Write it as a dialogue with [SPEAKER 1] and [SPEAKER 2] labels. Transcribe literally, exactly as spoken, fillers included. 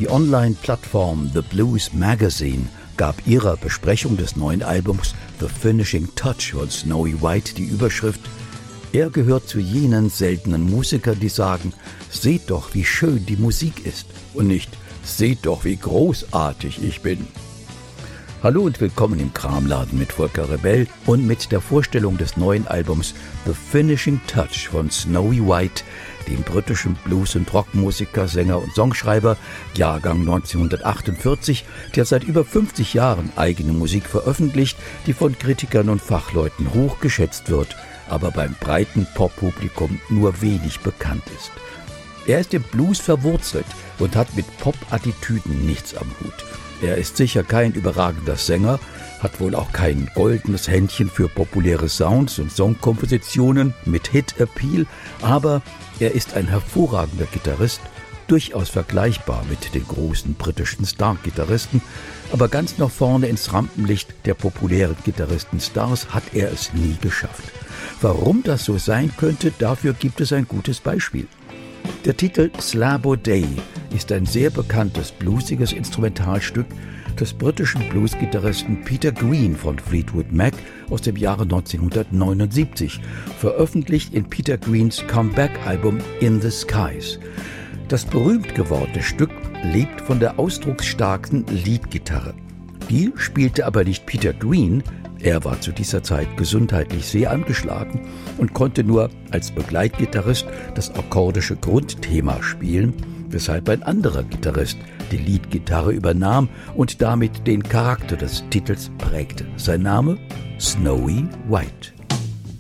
[SPEAKER 1] Die Online-Plattform The Blues Magazine gab ihrer Besprechung des neuen Albums The Finishing Touch von Snowy White die Überschrift: Er gehört zu jenen seltenen Musikern, die sagen, seht doch, wie schön die Musik ist, und nicht, seht doch, wie großartig ich bin. Hallo und willkommen im Kramladen mit Volker Rebell und mit der Vorstellung des neuen Albums The Finishing Touch von Snowy White, dem britischen Blues- und Rockmusiker, Sänger und Songschreiber, Jahrgang neunzehnhundertachtundvierzig, der seit über fünfzig Jahren eigene Musik veröffentlicht, die von Kritikern und Fachleuten hoch geschätzt wird, aber beim breiten Poppublikum nur wenig bekannt ist. Er ist im Blues verwurzelt und hat mit Pop-Attitüden nichts am Hut. Er ist sicher kein überragender Sänger, hat wohl auch kein goldenes Händchen für populäre Sounds und Songkompositionen mit Hit-Appeal, aber er ist ein hervorragender Gitarrist, durchaus vergleichbar mit den großen britischen Star-Gitarristen, aber ganz nach vorne ins Rampenlicht der populären Gitarristen-Stars hat er es nie geschafft. Warum das so sein könnte, dafür gibt es ein gutes Beispiel. Der Titel Slab O'Day ist ein sehr bekanntes bluesiges Instrumentalstück des britischen Bluesgitarristen Peter Green von Fleetwood Mac aus dem Jahre neunzehnhundertneunundsiebzig, veröffentlicht in Peter Greens Comeback-Album In the Skies. Das berühmt gewordene Stück lebt von der ausdrucksstarken Leadgitarre. Die spielte aber nicht Peter Green. Er war zu dieser Zeit gesundheitlich sehr angeschlagen und konnte nur als Begleitgitarrist das akkordische Grundthema spielen, weshalb ein anderer Gitarrist die Leadgitarre übernahm und damit den Charakter des Titels prägte. Sein Name? Snowy White.